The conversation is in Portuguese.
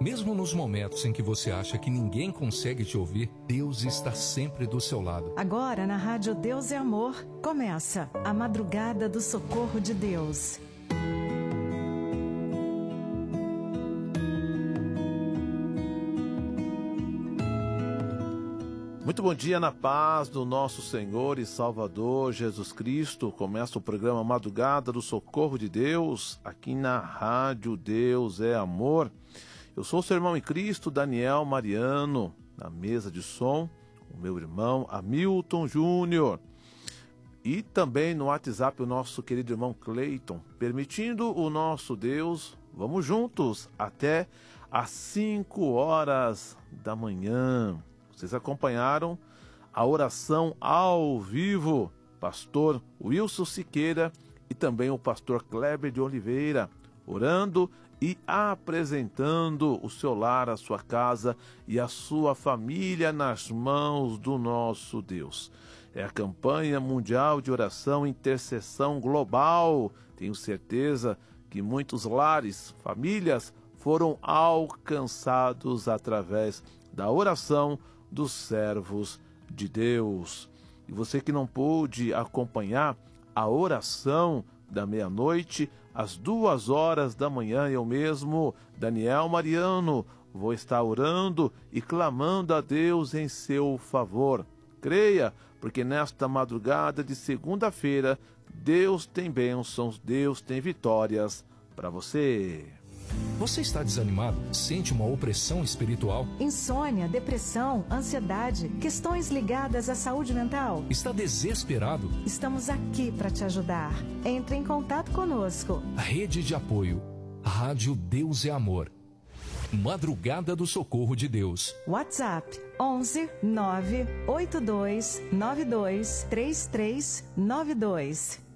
Mesmo nos momentos em que você acha que ninguém consegue te ouvir, Deus está sempre do seu lado. Agora, na Rádio Deus é Amor, começa a Madrugada do Socorro de Deus. Muito bom dia na paz do nosso Senhor e Salvador Jesus Cristo. Começa o programa Madrugada do Socorro de Deus, aqui na Rádio Deus é Amor. Eu sou o seu irmão em Cristo, Daniel Mariano, na mesa de som, o meu irmão Hamilton Júnior. E também no WhatsApp o nosso querido irmão Cleiton. Permitindo o nosso Deus, vamos juntos até às 5 horas da manhã. Vocês acompanharam a oração ao vivo, pastor Wilson Siqueira e também o pastor Kleber de Oliveira, orando e apresentando o seu lar, a sua casa e a sua família nas mãos do nosso Deus. É a campanha mundial de oração e intercessão global. Tenho certeza que muitos lares, famílias foram alcançados através da oração dos servos de Deus. E você que não pôde acompanhar a oração da meia-noite, às 2 horas da manhã, eu mesmo, Daniel Mariano, vou estar orando e clamando a Deus em seu favor. Creia, porque nesta madrugada de segunda-feira, Deus tem bênçãos, Deus tem vitórias para você. Você está desanimado? Sente uma opressão espiritual? Insônia, depressão, ansiedade, questões ligadas à saúde mental? Está desesperado? Estamos aqui para te ajudar. Entre em contato conosco. Rede de apoio. Rádio Deus é Amor. Madrugada do Socorro de Deus. WhatsApp 11 982 92 3392.